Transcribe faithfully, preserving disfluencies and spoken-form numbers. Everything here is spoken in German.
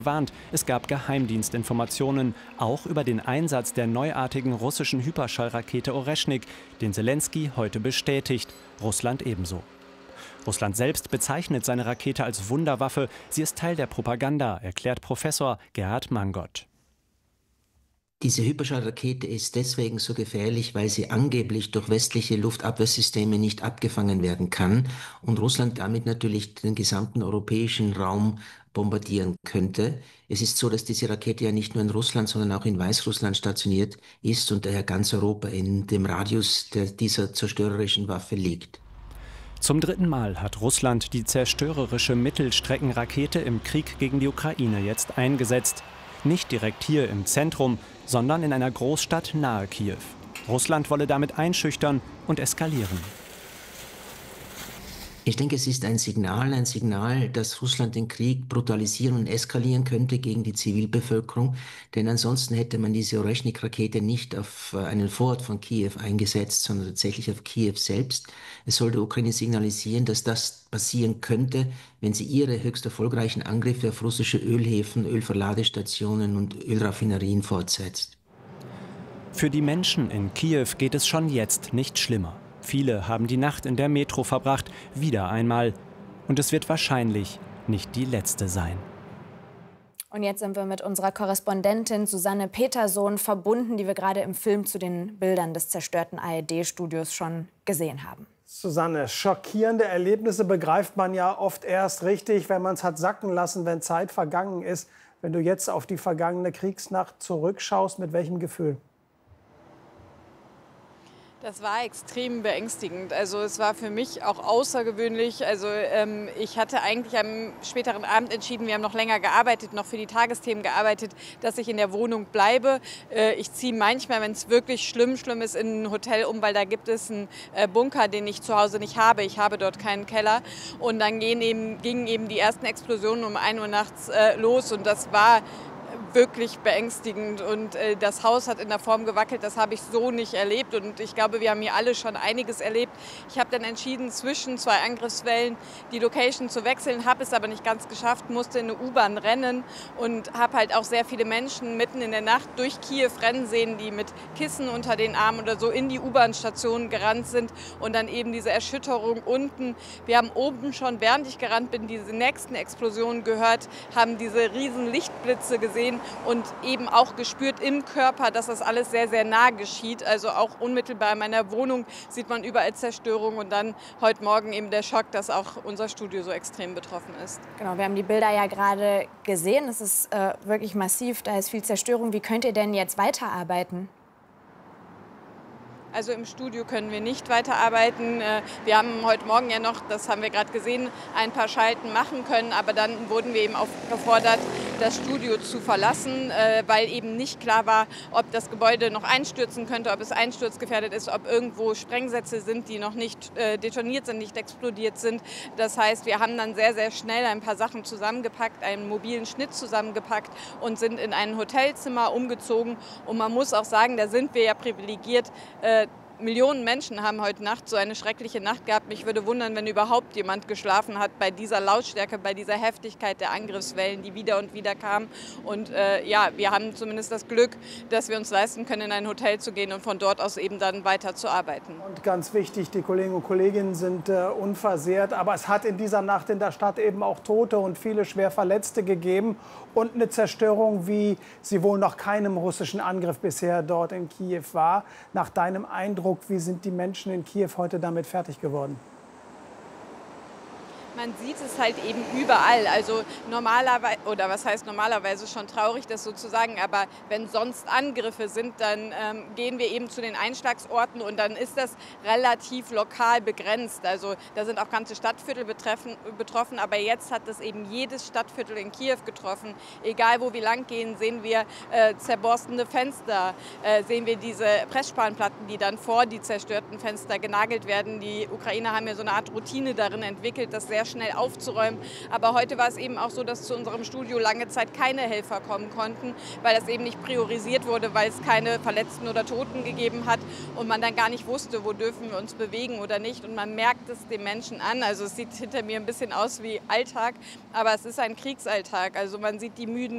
warnt, es gab Geheimdienstinformationen, auch über den Einsatz der neuartigen russischen Hyperschallrakete Oreschnik, den Selenskyj heute bestätigt, Russland ebenso. Russland selbst bezeichnet seine Rakete als Wunderwaffe, sie ist Teil der Propaganda, erklärt Professor Gerhard Mangot. Diese Hyperschallrakete ist deswegen so gefährlich, weil sie angeblich durch westliche Luftabwehrsysteme nicht abgefangen werden kann und Russland damit natürlich den gesamten europäischen Raum bombardieren könnte. Es ist so, dass diese Rakete ja nicht nur in Russland, sondern auch in Weißrussland stationiert ist und daher ganz Europa in dem Radius der, dieser zerstörerischen Waffe liegt. Zum dritten Mal hat Russland die zerstörerische Mittelstreckenrakete im Krieg gegen die Ukraine jetzt eingesetzt. Nicht direkt hier im Zentrum, sondern in einer Großstadt nahe Kiew. Russland wolle damit einschüchtern und eskalieren. Ich denke, es ist ein Signal, ein Signal, dass Russland den Krieg brutalisieren und eskalieren könnte gegen die Zivilbevölkerung. Denn ansonsten hätte man diese Oreschnik-Rakete nicht auf einen Vorort von Kiew eingesetzt, sondern tatsächlich auf Kiew selbst. Es soll der Ukraine signalisieren, dass das passieren könnte, wenn sie ihre höchst erfolgreichen Angriffe auf russische Ölhäfen, Ölverladestationen und Ölraffinerien fortsetzt. Für die Menschen in Kiew geht es schon jetzt nicht schlimmer. Viele haben die Nacht in der Metro verbracht, wieder einmal. Und es wird wahrscheinlich nicht die letzte sein. Und jetzt sind wir mit unserer Korrespondentin Susanne Petersohn verbunden, die wir gerade im Film zu den Bildern des zerstörten A R D-Studios schon gesehen haben. Susanne, schockierende Erlebnisse begreift man ja oft erst richtig, wenn man es hat sacken lassen, wenn Zeit vergangen ist. Wenn du jetzt auf die vergangene Kriegsnacht zurückschaust, mit welchem Gefühl? Das war extrem beängstigend. Also es war für mich auch außergewöhnlich. Also ähm, ich hatte eigentlich am späteren Abend entschieden, wir haben noch länger gearbeitet, noch für die Tagesthemen gearbeitet, dass ich in der Wohnung bleibe. Äh, ich ziehe manchmal, wenn es wirklich schlimm, schlimm ist, in ein Hotel um, weil da gibt es einen äh, Bunker, den ich zu Hause nicht habe. Ich habe dort keinen Keller. Und dann gehen eben, gingen eben die ersten Explosionen um ein Uhr nachts äh, los und das war wirklich beängstigend und äh, das Haus hat in der Form gewackelt, das habe ich so nicht erlebt und ich glaube, wir haben hier alle schon einiges erlebt. Ich habe dann entschieden, zwischen zwei Angriffswellen die Location zu wechseln, habe es aber nicht ganz geschafft, musste in eine U-Bahn rennen und habe halt auch sehr viele Menschen mitten in der Nacht durch Kiew rennen sehen, die mit Kissen unter den Armen oder so in die U-Bahn-Station gerannt sind und dann eben diese Erschütterung unten. Wir haben oben schon, während ich gerannt bin, diese nächsten Explosionen gehört, haben diese riesen Lichtblitze gesehen und eben auch gespürt im Körper, dass das alles sehr, sehr nah geschieht. Also auch unmittelbar in meiner Wohnung sieht man überall Zerstörung und dann heute Morgen eben der Schock, dass auch unser Studio so extrem betroffen ist. Genau, wir haben die Bilder ja gerade gesehen. Es ist äh, wirklich massiv, da ist viel Zerstörung. Wie könnt ihr denn jetzt weiterarbeiten? Also im Studio können wir nicht weiterarbeiten. Wir haben heute Morgen ja noch, das haben wir gerade gesehen, ein paar Schalten machen können. Aber dann wurden wir eben aufgefordert, das Studio zu verlassen, weil eben nicht klar war, ob das Gebäude noch einstürzen könnte, ob es einsturzgefährdet ist, ob irgendwo Sprengsätze sind, die noch nicht detoniert sind, nicht explodiert sind. Das heißt, wir haben dann sehr, sehr schnell ein paar Sachen zusammengepackt, einen mobilen Schnitt zusammengepackt und sind in ein Hotelzimmer umgezogen. Und man muss auch sagen, da sind wir ja privilegiert. Millionen Menschen haben heute Nacht so eine schreckliche Nacht gehabt. Mich würde wundern, wenn überhaupt jemand geschlafen hat bei dieser Lautstärke, bei dieser Heftigkeit der Angriffswellen, die wieder und wieder kamen. Und äh, ja, wir haben zumindest das Glück, dass wir uns leisten können, in ein Hotel zu gehen und von dort aus eben dann weiter zu arbeiten. Und ganz wichtig, die Kolleginnen und Kollegen sind äh, unversehrt. Aber es hat in dieser Nacht in der Stadt eben auch Tote und viele schwer Verletzte gegeben. Und eine Zerstörung, wie sie wohl noch keinem russischen Angriff bisher dort in Kiew war. Nach deinem Eindruck, wie sind die Menschen in Kiew heute damit fertig geworden? Man sieht es halt eben überall. Also normalerweise, oder was heißt normalerweise, schon traurig, das so zu sagen, aber wenn sonst Angriffe sind, dann ähm, gehen wir eben zu den Einschlagsorten und dann ist das relativ lokal begrenzt. Also da sind auch ganze Stadtviertel betreffen, betroffen, aber jetzt hat das eben jedes Stadtviertel in Kiew getroffen. Egal wo wir lang gehen, sehen wir äh, zerborstene Fenster, äh, sehen wir diese Pressspanplatten, die dann vor die zerstörten Fenster genagelt werden. Die Ukrainer haben ja so eine Art Routine darin entwickelt, das sehr schnell aufzuräumen. Aber heute war es eben auch so, dass zu unserem Studio lange Zeit keine Helfer kommen konnten, weil das eben nicht priorisiert wurde, weil es keine Verletzten oder Toten gegeben hat und man dann gar nicht wusste, wo dürfen wir uns bewegen oder nicht. Und man merkt es den Menschen an. Also es sieht hinter mir ein bisschen aus wie Alltag, aber es ist ein Kriegsalltag. Also man sieht die müden